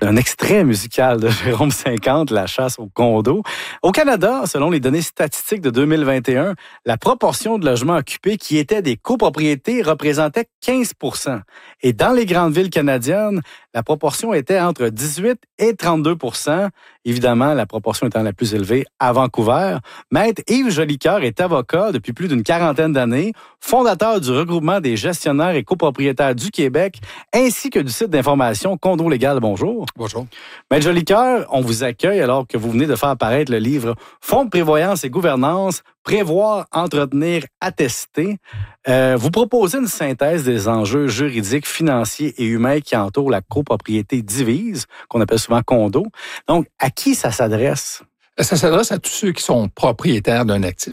un extrait musical de Jérôme 50, La chasse au condo. Au Canada, selon les données statistiques de 2021, la proportion de logements occupés qui étaient des copropriétés représentait 15 %. Et dans les grandes villes canadiennes, la proportion était entre 18 et 32 %. Évidemment, la proportion étant la plus élevée à Vancouver. Maître Yves Jolicoeur est avocat depuis plus d'une quarantaine d'années, fondateur du regroupement des gestionnaires et copropriétaires du Québec, ainsi que du site d'information Condo Légal. Bonjour. Bonjour. Maître Jolicoeur, on vous accueille alors que vous venez de faire paraître le livre Fonds de prévoyance et gouvernance, prévoir, entretenir, attester. Vous proposez une synthèse des enjeux juridiques, financiers et humains qui entourent la copropriété divise, qu'on appelle souvent condo. Donc, à qui ça s'adresse? Ça s'adresse à tous ceux qui sont propriétaires d'un actif.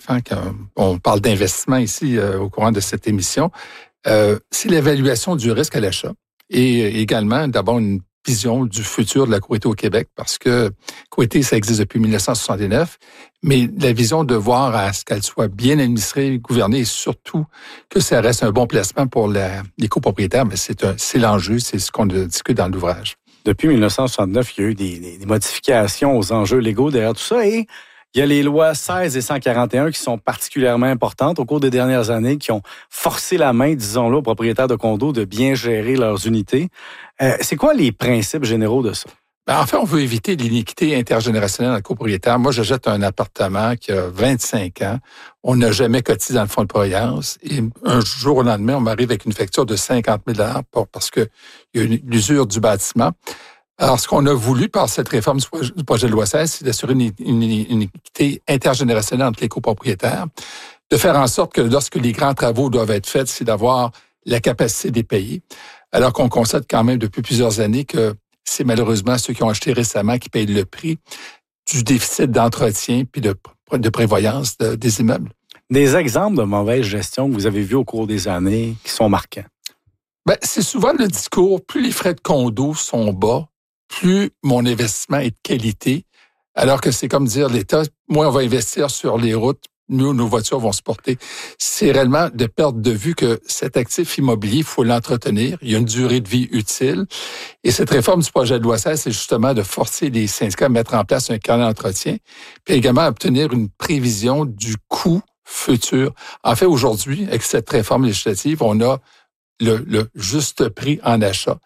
On parle d'investissement ici au courant de cette émission. C'est l'évaluation du risque à l'achat et également d'abord une vision du futur de la copropriété au Québec parce que copropriété, ça existe depuis 1969, mais la vision de voir à ce qu'elle soit bien administrée, gouvernée et surtout que ça reste un bon placement pour les copropriétaires, mais c'est l'enjeu, c'est ce qu'on discute dans l'ouvrage. Depuis 1969, il y a eu des modifications aux enjeux légaux derrière tout ça et il y a les lois 16 et 141 qui sont particulièrement importantes au cours des dernières années, qui ont forcé la main, disons-le, aux propriétaires de condos de bien gérer leurs unités. C'est quoi les principes généraux de ça? En fait, on veut éviter l'iniquité intergénérationnelle dans le copropriétaire. Moi, j'achète un appartement qui a 25 ans. On n'a jamais cotisé dans le fonds de prévoyance. Et un jour au lendemain, on m'arrive avec une facture de 50 000 $ parce qu'il y a l'usure du bâtiment. Alors, ce qu'on a voulu par cette réforme du projet de loi 16, c'est d'assurer une équité intergénérationnelle entre les copropriétaires, de faire en sorte que lorsque les grands travaux doivent être faits, c'est d'avoir la capacité de les payer. Alors qu'on constate quand même depuis plusieurs années que c'est malheureusement ceux qui ont acheté récemment qui payent le prix du déficit d'entretien puis de prévoyance des immeubles. Des exemples de mauvaise gestion que vous avez vus au cours des années qui sont marquants? C'est souvent le discours, plus les frais de condo sont bas, plus mon investissement est de qualité, alors que c'est comme dire l'État, moins on va investir sur les routes, mieux nos voitures vont se porter. C'est réellement de perdre de vue que cet actif immobilier, il faut l'entretenir, il y a une durée de vie utile. Et cette réforme du projet de loi 16, c'est justement de forcer les syndicats à mettre en place un carnet d'entretien, puis également à obtenir une prévision du coût futur. En fait, aujourd'hui, avec cette réforme législative, on a le juste prix en achat.